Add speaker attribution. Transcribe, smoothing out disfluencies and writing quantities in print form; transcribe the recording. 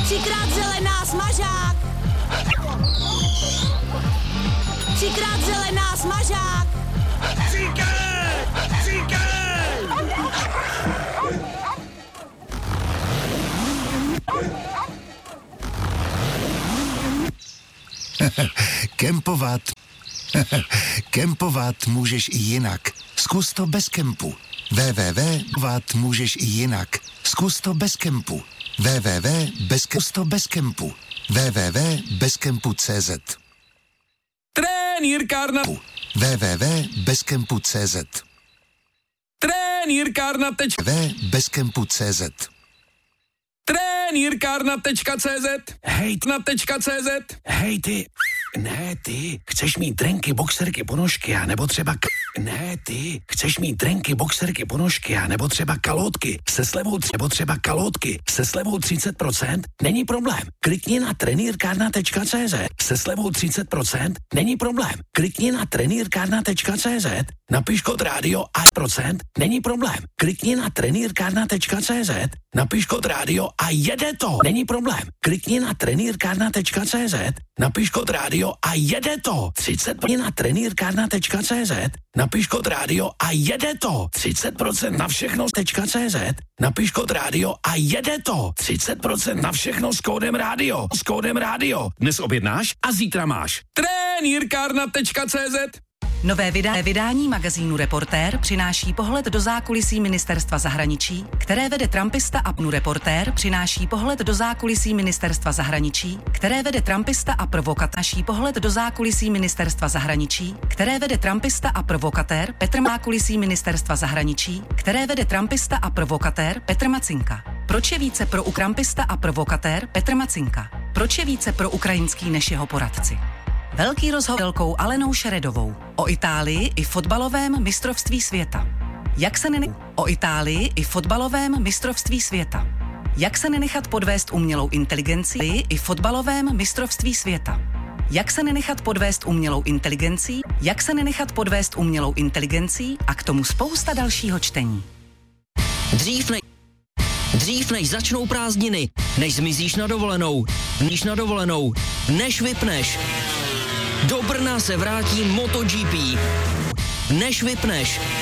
Speaker 1: Třikrát zelená smažák. Třikrát zelená smažák.
Speaker 2: Říkej!
Speaker 3: Kempovat. Kempovat můžeš i jinak. Zkus to bez kempu. www.kempovat můžeš i jinak. Zkus to bez kempu. www.bezkempu. www.bezkempu.cz
Speaker 2: Trenýrkárna.
Speaker 3: www.bezkempu.cz
Speaker 2: Trenýrkárna.cz
Speaker 3: www.bezkempu.cz
Speaker 2: Trenýrkárna.cz Hejtna.cz Hej ty, ne ty, chceš mít trenky, boxerky, ponožky a nebo třeba ne ty, chceš mít trenky, boxerky, ponožky a nebo třeba kalótky se slevou 30%? Není problém. Klikni na trenýrkárna.cz se slevou 30%? Není problém. Klikni na trenýrkárna.cz, napiš kód rádio a procent? Není problém. Klikni na trenýrkárna.cz, napiš kód rádio a jede to. Není problém. Klikni na trenýrkárna.cz, napiš kód rádio a jede to. 30% na trenýrkárna.cz, napiš kód rádio a jede to. 30% na všechno.cz, napiš kód rádio a jede to. 30% na všechno s kódem rádio. S kódem rádio. Dnes objednáš a zítra máš. Trenýrkárna.cz
Speaker 4: Nové vydání magazínu Reportér přináší pohled do zákulisí ministerstva zahraničí, které vede trumpista a Reportér přináší pohled do zákulisí ministerstva zahraničí, které vede trumpista a provokatáší pohled do zákulisí ministerstva zahraničí, které vede trumpista a provokatér Petr Mákulisí ministerstva zahraničí, které vede trumpista a provokatér Petr Macinka. Proč je více pro trumpista a provokatér Petr Macinka? Proč je více pro ukrajinský než jeho poradci? Velký rozhovor s Velkou Alenou Šeredovou o Itálii i fotbalovém mistrovství světa. O Itálii i fotbalovém mistrovství světa. Jak se nenechat podvést umělou inteligencí i fotbalovém mistrovství světa. Jak se nenechat podvést umělou inteligencí, a k tomu spousta dalšího čtení.
Speaker 5: Dřív než začnou prázdniny, než zmizíš na dovolenou, než vypneš. Do Brna se vrátí MotoGP. Než vypneš,